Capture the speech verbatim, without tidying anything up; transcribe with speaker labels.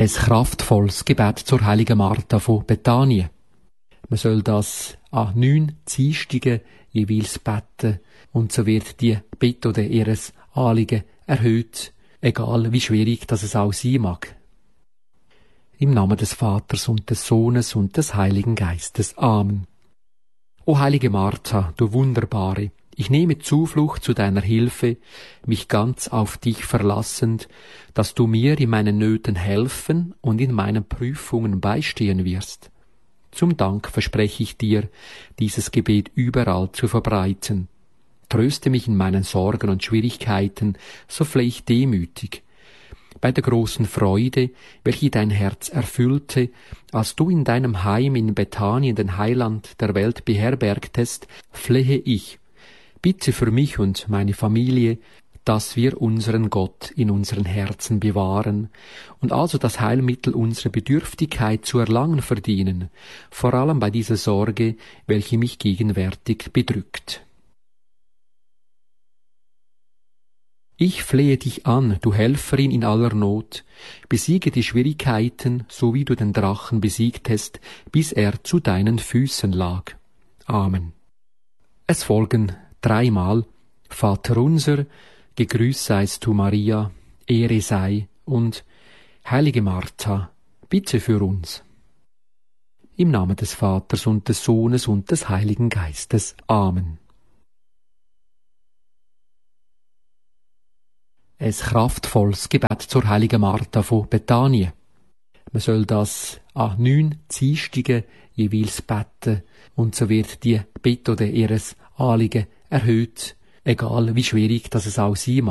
Speaker 1: Ein kraftvolles Gebet zur heiligen Martha von Bethanien. Man soll das an neun Dienstagen jeweils beten und so wird die Bitte oder ihres Anliegen erhöht, egal wie schwierig das es auch sein mag. Im Namen des Vaters und des Sohnes und des Heiligen Geistes. Amen. O heilige Martha, du Wunderbare, ich nehme Zuflucht zu deiner Hilfe, mich ganz auf dich verlassend, dass du mir in meinen Nöten helfen und in meinen Prüfungen beistehen wirst. Zum Dank verspreche ich dir, dieses Gebet überall zu verbreiten. Tröste mich in meinen Sorgen und Schwierigkeiten, so flehe ich demütig. Bei der großen Freude, welche dein Herz erfüllte, als du in deinem Heim in Bethanien den Heiland der Welt beherbergtest, flehe ich, bitte für mich und meine Familie, dass wir unseren Gott in unseren Herzen bewahren und also das Heilmittel unserer Bedürftigkeit zu erlangen verdienen, vor allem bei dieser Sorge, welche mich gegenwärtig bedrückt. Ich flehe dich an, du Helferin in aller Not, besiege die Schwierigkeiten, so wie du den Drachen besiegtest, bis er zu deinen Füßen lag. Amen. Es folgen dreimal Vater unser, gegrüßt seist du Maria, Ehre sei und heilige Martha, bitte für uns. Im Namen des Vaters und des Sohnes und des Heiligen Geistes. Amen. Ein kraftvolles Gebet zur heiligen Martha von Bethanien. Man soll das an neun Dienstagen jeweils beten und so wird die Bitte oder ihres Anliegen erhöht, egal wie schwierig das es auch sein mag.